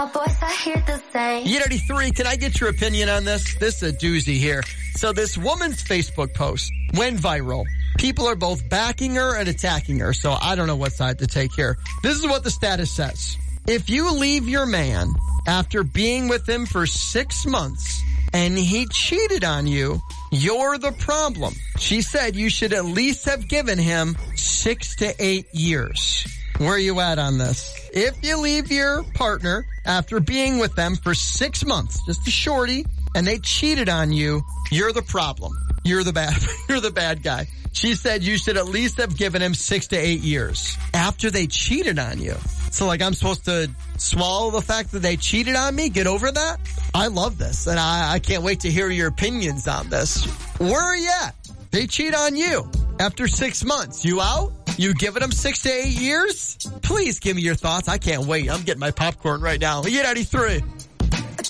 E93, can I get your opinion on this? This is a doozy here. So this woman's Facebook post went viral. People are both backing her and attacking her, so I don't know what side to take here. This is what the status says. If you leave your man after being with him for 6 months and he cheated on you, you're the problem. She said you should at least have given him 6 to 8 years. Where are you at on this? If you leave your partner after being with them for 6 months, just a shorty, and they cheated on you, you're the problem. You're the bad guy. She said you should at least have given him 6 to 8 years after they cheated on you. So like I'm supposed to swallow the fact that they cheated on me? Get over that? I love this, and I can't wait to hear your opinions on this. Where are you at? They cheat on you after 6 months. You out? You giving them 6 to 8 years? Please give me your thoughts. I can't wait. I'm getting my popcorn right now. E93.